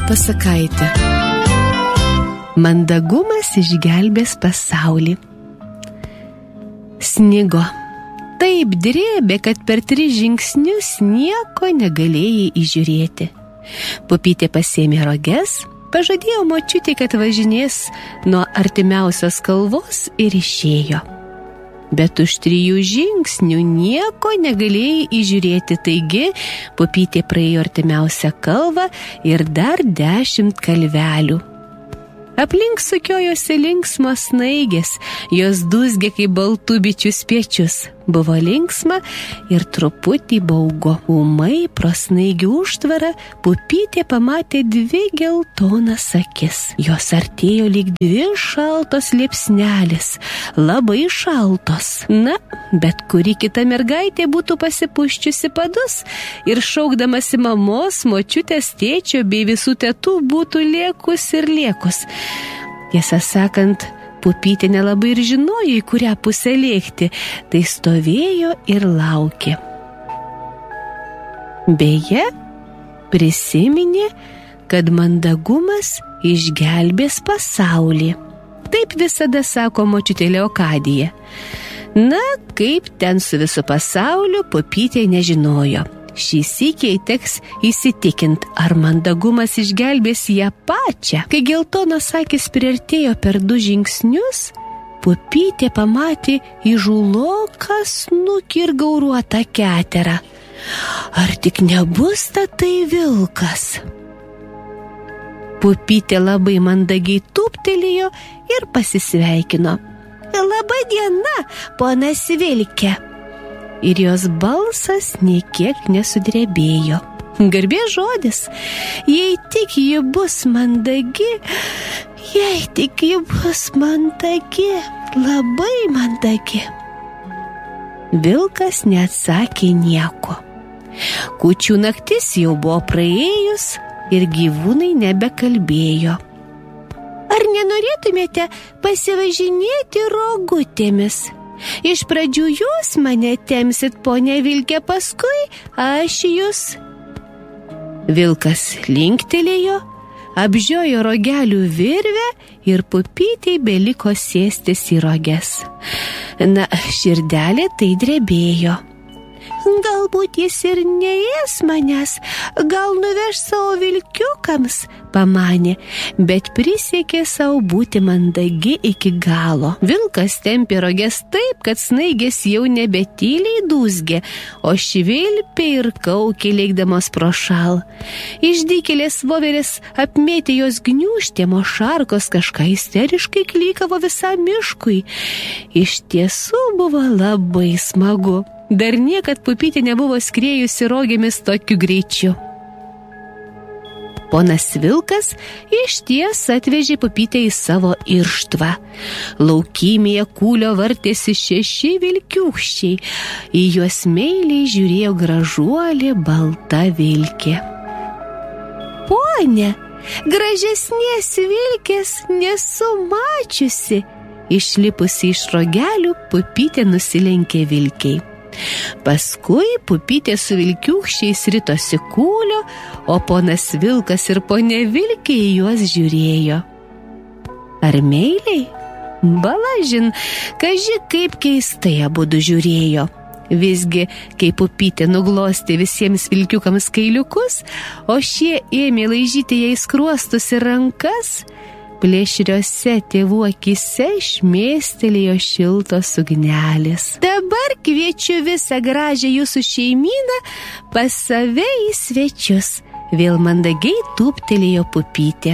pasakaitė. Mandagumas išgelbės pasaulį. Snigo. Taip drėbė, kad per 3 žingsnius nieko negalėjai įžiūrėti. Pupytė pasėmė roges, pažadėjo močiutei, kad važinės nuo artimiausios kalvos ir išėjo. Bet už 3 žingsnių nieko negalėjai įžiūrėti, taigi Pupytė praėjo artimiausią kalvą ir dar 10 kalvelių. Aplink sukiojosi linksmos snaigės, jos dūzgė kaip baltų bičių spiečius. Buvo linksma ir truputį baugu. Ūmai pro snaigių užtvarą Pupytė pamatė 2 geltonas akis. Jos artėjo lyg 2 šaltos liepsnelės, labai šaltos. Na, bet kuri kita mergaitė būtų pasipuščiusi padus ir šaukdamasi mamos, močiutės, tėčio bei visų tetų būtų lėkus ir lėkus. Tiesą sakant, Pupytė nelabai ir žinojo, į kurią pusę lėkti, tai stovėjo ir laukė. Beje, prisiminė, kad mandagumas išgelbės pasaulį. Taip visada sako močiutė Leokadija. Na, kaip ten su visu pasauliu, Pupytė nežinojo. Šį sykį teks įsitikint, ar mandagumas išgelbės ją pačią. Kai geltonos akys priartėjo per 2 žingsnius, Pupytė pamatė įžūloką snukį ir gauruotą keterą. Ar tik nebus tai vilkas? Pupytė labai mandagiai tūptelėjo ir pasisveikino. Labą dieną, ponas Vilke. Ir jos balsas nė kiek nesudrebėjo. Garbės žodis, jei tik ji bus mandagi, labai mandagi. Vilkas neatsakė nieko. Kūčių naktis jau buvo praėjus ir gyvūnai nebekalbėjo. Ar nenorėtumėte pasivažinėti rogutėmis? Iš pradžių jūs mane temsit, ponia Vilke, paskui aš jūs. Vilkas linktelėjo, apžiojo rogelių virvę ir Pupytei beliko sėstis į roges. Na, širdelė tai drebėjo. Galbūt jis ir neės manęs, gal nuveš savo vilkiukams, pamanė, bet prisiekė savo būti mandagi iki galo. Vilkas tempė roges taip, kad snaigės jau nebetyliai dūzgė, o švilpė ir kaukė lėkdamos pro šal. Išdykėlės voverės apmėtė jos gniūžtėmo šarkos, kažką isteriškai klykavo visam miškui. Iš tiesų buvo labai smagu. Dar niekad Pupytė nebuvo skriejusi rogėmis tokiu greičiu. Ponas Vilkas išties atvežė Pupytę į savo irštvą. Laukymėje kūlio vartėsi 6 vilkiūkščiai. Į juos meiliai žiūrėjo gražuolė balta vilkė. Pone, gražesnės vilkės nesu mačiusi. Išlipusi iš rogelių, Pupytė nusilenkė vilkiai. Paskui Pupytė su vilkiūkščiais ritosi kūlio, o ponas Vilkas ir ponė Vilkė į juos žiūrėjo. Ar meiliai? Balažin, kaži kaip keistai abudu žiūrėjo. Visgi, kai Pupytė nuglostė visiems vilkiukams kailiukus, o šie ėmė laižyti jai skruostus ir rankas, plėšriose tėvų akise šmėstelėjo šiltos ugnelės. Dabar kviečiu visą gražią jūsų šeimyną pas save į svečius, vėl mandagiai tūptelėjo Pupytė.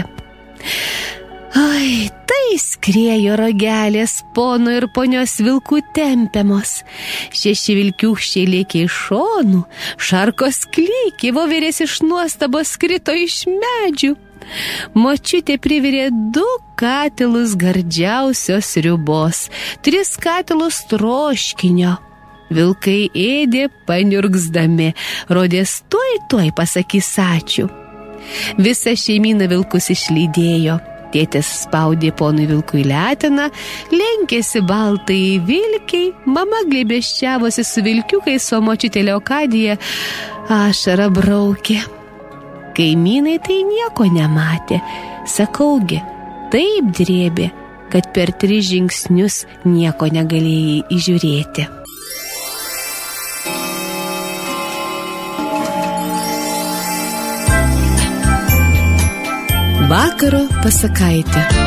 Oi, tai skriejo rogelės pono ir ponios vilkų tempiamos. 6 vilkiūkščiai lėkė iš šonų, šarkos klykė, voverės iš nuostabos krito iš medžių. Močiutė privirė 2 katilus gardžiausios sriubos, 3 katilus troškinio. Vilkai ėdė paniurgzdami, rodės tuoj pasakys ačiū. Visa šeimyna vilkus išlydėjo. Tėtis spaudė ponui vilkui leteną, lenkėsi baltai vilkiai, mama glėbesčiavosi su vilkiukais, o močiutė Leokadija ašarą braukė. kaimynai tai nieko nematė. Sakaugi, taip drėbė, kad per 3 žingsnius nieko negalėjai įžiūrėti. Vakaro pasakaitė.